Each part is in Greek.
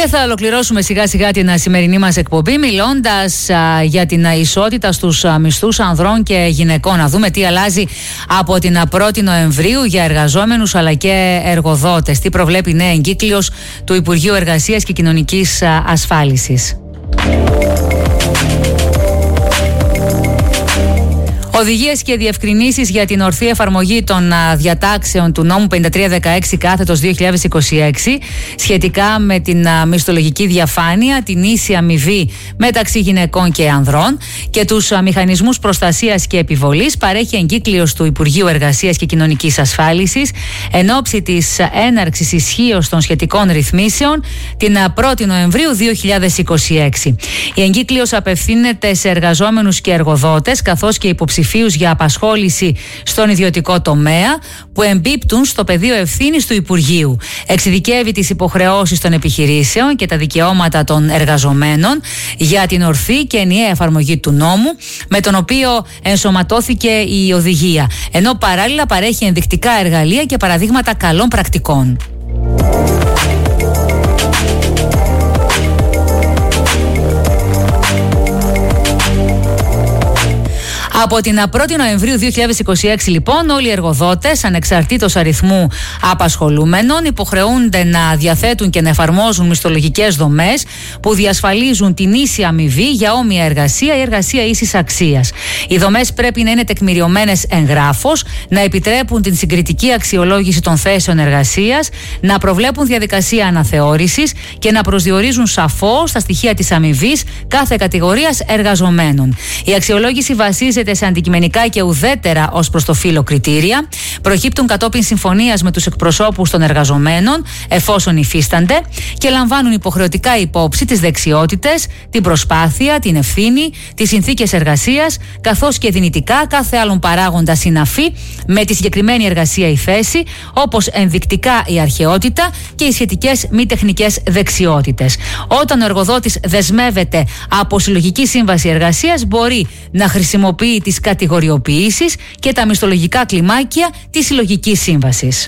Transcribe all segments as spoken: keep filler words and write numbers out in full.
Και θα ολοκληρώσουμε σιγά σιγά την σημερινή μας εκπομπή μιλώντας α, για την ισότητα στους α, μισθούς ανδρών και γυναικών. Να δούμε τι αλλάζει από την πρώτη Νοεμβρίου για εργαζόμενους αλλά και εργοδότες. Τι προβλέπει η νέα εγκύκλειος του Υπουργείου Εργασίας και Κοινωνικής α, Ασφάλισης. Οδηγίες και διευκρινήσεις για την ορθή εφαρμογή των α, διατάξεων του νόμου πενήντα τρία δεκαέξι κάθετος δύο χιλιάδες είκοσι έξι σχετικά με την α, μισθολογική διαφάνεια, την ίση αμοιβή μεταξύ γυναικών και ανδρών και τους α, μηχανισμούς προστασίας και επιβολής παρέχει εγκύκλειος του Υπουργείου Εργασίας και Κοινωνικής Ασφάλισης εν ώψη της έναρξης ισχύως των σχετικών ρυθμίσεων την α, πρώτη Νοεμβρίου δύο χιλιάδες είκοσι έξι. Η εγκύκλειος απευθύνεται σε εργαζόμενους και εργοδότες καθώς και υποψηφίους για απασχόληση στον ιδιωτικό τομέα που εμπίπτουν στο πεδίο ευθύνης του Υπουργείου. Εξειδικεύει τις υποχρεώσεις των επιχειρήσεων και τα δικαιώματα των εργαζομένων για την ορθή και ενιαία εφαρμογή του νόμου με τον οποίο ενσωματώθηκε η οδηγία, ενώ παράλληλα παρέχει ενδεικτικά εργαλεία και παραδείγματα καλών πρακτικών. Από την πρώτη Νοεμβρίου δύο χιλιάδες είκοσι έξι λοιπόν όλοι οι εργοδότες ανεξαρτήτως αριθμού απασχολούμενων υποχρεούνται να διαθέτουν και να εφαρμόζουν μισθολογικές δομές που διασφαλίζουν την ίση αμοιβή για όμοια εργασία ή εργασία ίσης αξίας. Οι δομές πρέπει να είναι τεκμηριωμένες εγγράφως, να επιτρέπουν την συγκριτική αξιολόγηση των θέσεων εργασίας, να προβλέπουν διαδικασία αναθεώρησης και να προσδιορίζουν σαφώς τα στοιχεία της αμοιβής κάθε κατηγορίας εργαζομένων. Η αξιολόγηση βασίζεται σε αντικειμενικά και ουδέτερα ως προς το φύλο κριτήρια, προκύπτουν κατόπιν συμφωνίας με τους εκπροσώπους των εργαζομένων, εφόσον υφίστανται, και λαμβάνουν υποχρεωτικά υπόψη τις δεξιότητες, την προσπάθεια, την ευθύνη, τις συνθήκες εργασίας, καθώς και δυνητικά κάθε άλλον παράγοντα συναφή με τη συγκεκριμένη εργασία ή θέση, όπως ενδεικτικά η αρχαιότητα και οι σχετικές μη τεχνικές δεξιότητες. Όταν ο εργοδότης δεσμεύεται από συλλογική σύμβαση εργασίας, μπορεί να χρησιμοποιεί τις κατηγοριοποιήσεις και τα μισθολογικά κλιμάκια της συλλογικής σύμβασης.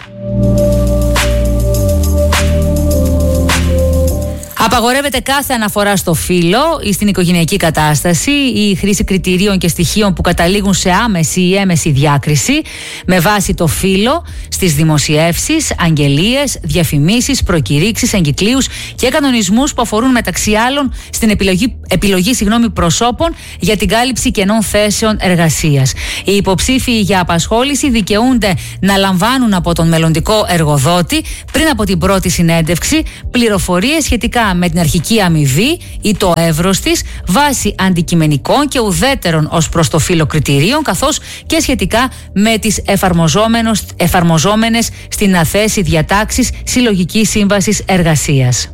Απαγορεύεται κάθε αναφορά στο φύλο ή στην οικογενειακή κατάσταση ή η χρήση κριτηρίων και στοιχείων που καταλήγουν σε άμεση ή έμεση διάκριση με βάση το φύλο στις δημοσιεύσεις, αγγελίες, διαφημίσεις, προκηρύξεις, εγκυκλίους και κανονισμούς που αφορούν μεταξύ άλλων στην επιλογή, επιλογή συγγνώμη, προσώπων για την κάλυψη κενών θέσεων εργασίας. Οι υποψήφοι για απασχόληση δικαιούνται να λαμβάνουν από τον μελλοντικό εργοδότη πριν από την πρώτη συνέντευξη πληροφορίες σχετικά με την αρχική αμοιβή ή το εύρος της βάσει αντικειμενικών και ουδέτερων ως προς το φύλο κριτηρίων, καθώς και σχετικά με τις εφαρμοζόμενες στην θέση διατάξεις συλλογικής σύμβασης εργασίας.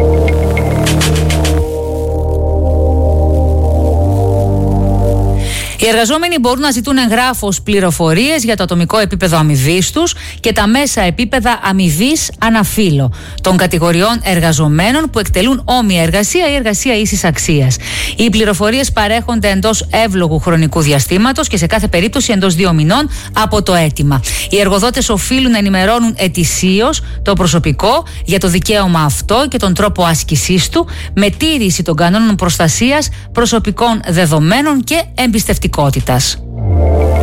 Οι εργαζόμενοι μπορούν να ζητούν εγγράφως πληροφορίες για το ατομικό επίπεδο αμοιβής τους και τα μέσα επίπεδα αμοιβής αναφύλο των κατηγοριών εργαζομένων που εκτελούν όμοια εργασία ή εργασία ίσης αξίας. Οι πληροφορίες παρέχονται εντός εύλογου χρονικού διαστήματος και σε κάθε περίπτωση εντός δύο μηνών από το αίτημα. Οι εργοδότες οφείλουν να ενημερώνουν ετησίως το προσωπικό για το δικαίωμα αυτό και τον τρόπο άσκησής του με τήρηση των κανόνων προστασίας προσωπικών δεδομένων και εμπιστευτικότητας.